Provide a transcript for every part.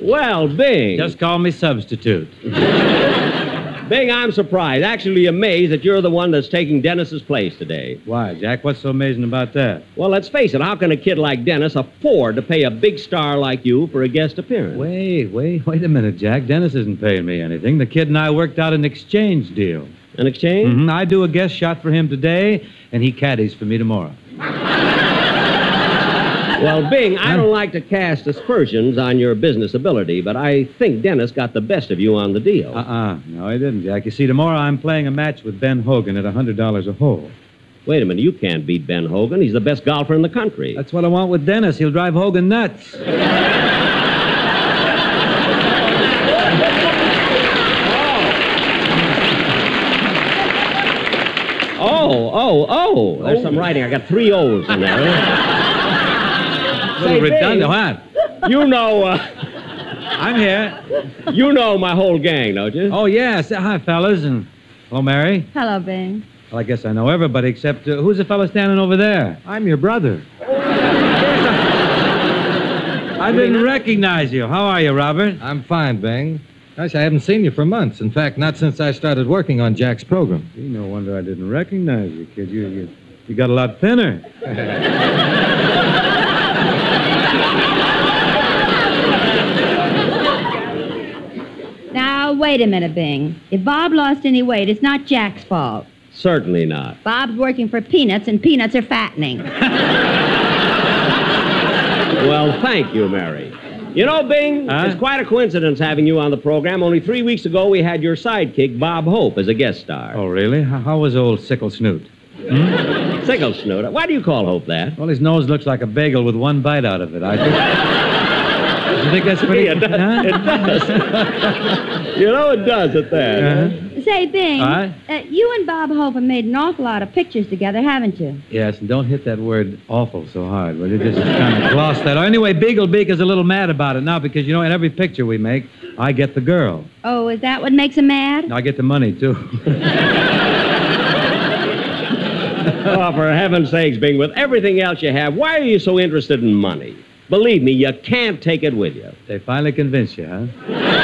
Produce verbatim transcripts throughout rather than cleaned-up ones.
Well, Bing. Just call me substitute. Bing, I'm surprised, actually amazed that you're the one that's taking Dennis's place today. Why, Jack? What's so amazing about that? Well, let's face it, how can a kid like Dennis afford to pay a big star like you for a guest appearance? Wait, wait, wait a minute, Jack. Dennis isn't paying me anything. The kid and I worked out an exchange deal. An exchange? Mm-hmm. I do a guest shot for him today, and he caddies for me tomorrow. Well, Bing, I don't like to cast aspersions on your business ability, but I think Dennis got the best of you on the deal. Uh-uh. No, he didn't, Jack. You see, tomorrow I'm playing a match with Ben Hogan at one hundred dollars a hole. Wait a minute. You can't beat Ben Hogan. He's the best golfer in the country. That's what I want with Dennis. He'll drive Hogan nuts. Oh, oh, oh. There's some writing. I got three O's in there. A little redundant. What? You know, uh, I'm here. You know my whole gang, don't you? Oh, yes. Hi, fellas. And hello, Mary. Hello, Bing. Well, I guess I know everybody except uh, who's the fellow standing over there? I'm your brother. I didn't recognize you. How are you, Robert? I'm fine, Bing. Gosh, I haven't seen you for months. In fact, not since I started working on Jack's program. Gee, no wonder I didn't recognize you, kid. You, you, you got a lot thinner. Now, wait a minute, Bing. If Bob lost any weight, it's not Jack's fault. Certainly not. Bob's working for peanuts, and peanuts are fattening. Well, thank you, Mary. You know, Bing, Huh? it's quite a coincidence having you on the program. Only three weeks ago, we had your sidekick, Bob Hope, as a guest star. Oh, really? How, how was old Sickle Snoot? Hmm? Sickle Snoot. Why do you call Hope that? Well, his nose looks like a bagel with one bite out of it. I think... You think that's pretty... Yeah, it does. Huh? It does. You know, it does at that. Uh-huh. Say, Bing, Huh? uh, you and Bob Hope have made an awful lot of pictures together, haven't you? Yes, and don't hit that word awful so hard. Will you just kind of gloss that? Anyway, Beagle Beak is a little mad about it now because, you know, in every picture we make, I get the girl. Oh, is that what makes him mad? I get the money, too. Oh, for heaven's sakes, Bing, with everything else you have, why are you so interested in money? Believe me, you can't take it with you. They finally convinced you, huh?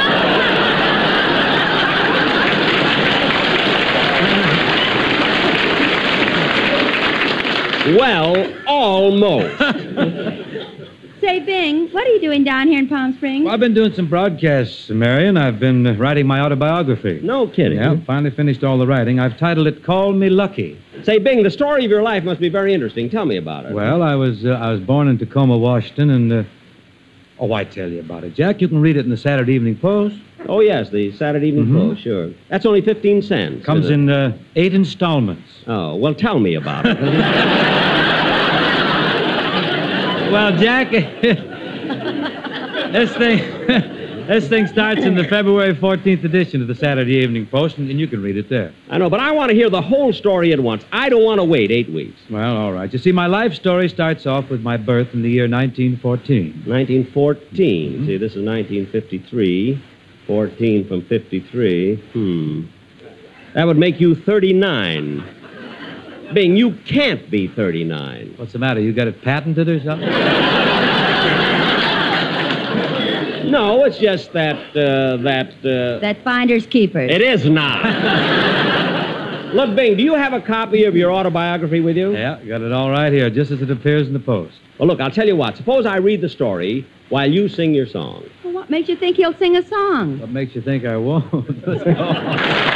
Well, almost. Say, Bing, what are you doing down here in Palm Springs? Well, I've been doing some broadcasts, Marion. I've been uh, writing my autobiography. No kidding. Yeah, finally finished all the writing. I've titled it Call Me Lucky. Say, Bing, the story of your life must be very interesting. Tell me about it. Well, I was uh, I was born in Tacoma, Washington, and... Uh, oh, I tell you about it, Jack. You can read it in the Saturday Evening Post. Oh, yes, the Saturday Evening Mhm. Post, sure. That's only fifteen cents. Comes isn't it? in uh, eight installments. Oh, well, tell me about it. Well, Jack, this thing, this thing starts in the February fourteenth edition of the Saturday Evening Post, and, and you can read it there. I know, but I want to hear the whole story at once. I don't want to wait eight weeks. Well, all right. You see, my life story starts off with my birth in the year nineteen fourteen. nineteen fourteen. See, this is nineteen fifty-three. fourteen from fifty-three. Hmm. That would make you thirty-nine. Bing, you can't be thirty-nine. What's the matter? You got it patented or something? No, it's just that, uh, that, uh... That finders keepers. It is not. Look, Bing, do you have a copy of your autobiography with you? Yeah, got it all right here, just as it appears in the Post. Well, look, I'll tell you what. Suppose I read the story while you sing your song. Well, what makes you think he'll sing a song? What makes you think I won't? Let's go.